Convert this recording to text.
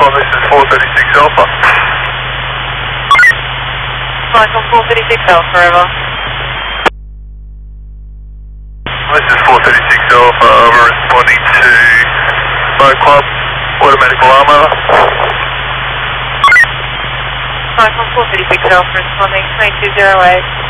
respond, this is 436 Alpha. Michael 436 Alpha, over. This is 436 Alpha, we're responding to Boat Club, automatic alarm over. Michael 436 Alpha, responding 2208.